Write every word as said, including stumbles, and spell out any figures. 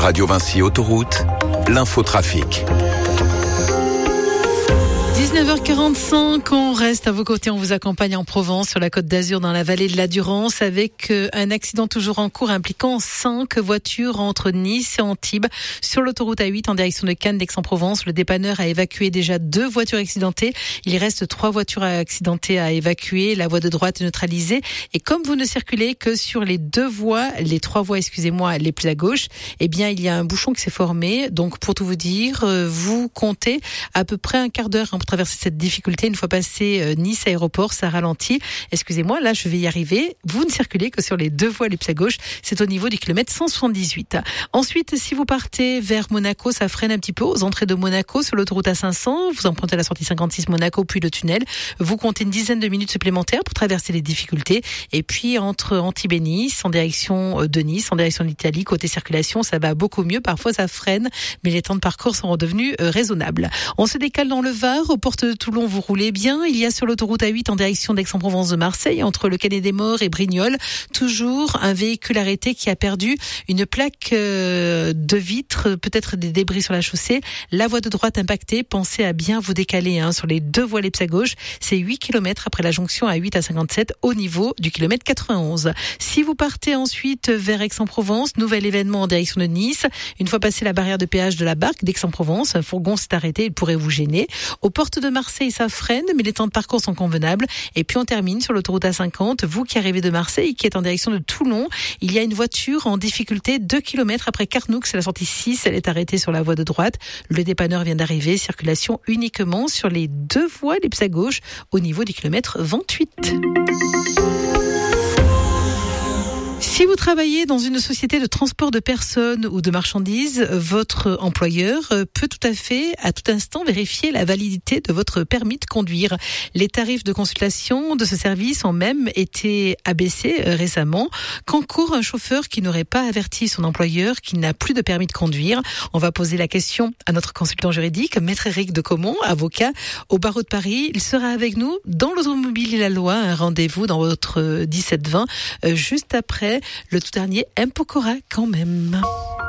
Radio Vinci Autoroute, l'infotrafic. dix-neuf heures quarante-cinq, on reste à vos côtés, on vous accompagne en Provence, sur la Côte d'Azur, dans la vallée de la Durance, avec un accident toujours en cours impliquant cinq voitures entre Nice et Antibes. Sur l'autoroute A huit, en direction de Cannes, d'Aix-en-Provence, le dépanneur a évacué déjà deux voitures accidentées. Il reste trois voitures accidentées à évacuer. La voie de droite est neutralisée. Et comme vous ne circulez que sur les deux voies, les trois voies, excusez-moi, les plus à gauche, eh bien, il y a un bouchon qui s'est formé. Donc, pour tout vous dire, vous comptez à peu près un quart d'heure pour traverser cette difficulté. Une fois passé euh, Nice aéroport, ça ralentit. Excusez-moi, là je vais y arriver. Vous ne circulez que sur les deux voies les plus à gauche. C'est au niveau du kilomètre cent soixante-dix-huit. Ensuite, si vous partez vers Monaco, ça freine un petit peu aux entrées de Monaco sur l'autoroute A cinq cents. Vous empruntez la sortie cinquante-six Monaco puis le tunnel. Vous comptez une dizaine de minutes supplémentaires pour traverser les difficultés. Et puis entre Antibes et Nice, en direction de Nice, en direction de l'Italie, côté circulation, ça va beaucoup mieux. Parfois ça freine, mais les temps de parcours sont redevenus euh, raisonnables. On se décale dans le Var. Aux portes de Toulon, vous roulez bien. Il y a sur l'autoroute A huit en direction d'Aix-en-Provence de Marseille, entre le Canet des Morts et Brignoles, toujours un véhicule arrêté qui a perdu une plaque de vitre, peut-être des débris sur la chaussée. La voie de droite impactée. Pensez à bien vous décaler hein, sur les deux voies les plus à gauche. C'est huit kilomètres après la jonction A huit à cinquante-sept au niveau du kilomètre quatre-vingt-onze. Si vous partez ensuite vers Aix-en-Provence, nouvel événement en direction de Nice. Une fois passé la barrière de péage de la Barque d'Aix-en-Provence, un fourgon s'est arrêté, il pourrait vous gêner. Aux portes de Marseille, ça freine, mais les temps de parcours sont convenables. Et puis on termine sur l'autoroute A cinquante. Vous qui arrivez de Marseille, qui êtes en direction de Toulon, il y a une voiture en difficulté deux kilomètres après Carnoux, c'est la sortie six. Elle est arrêtée sur la voie de droite. Le dépanneur vient d'arriver. Circulation uniquement sur les deux voies les plus à gauche au niveau du kilomètre vingt-huit. Si vous travaillez dans une société de transport de personnes ou de marchandises, votre employeur peut tout à fait, à tout instant, vérifier la validité de votre permis de conduire. Les tarifs de consultation de ce service ont même été abaissés récemment. Qu'encourt un chauffeur qui n'aurait pas averti son employeur qu'il n'a plus de permis de conduire? On va poser la question à notre consultant juridique, Maître Éric de Caumont, avocat au barreau de Paris. Il sera avec nous dans l'automobile et la loi. Un rendez-vous dans votre dix-sept vingt, juste après le tout dernier M. Pokora quand même.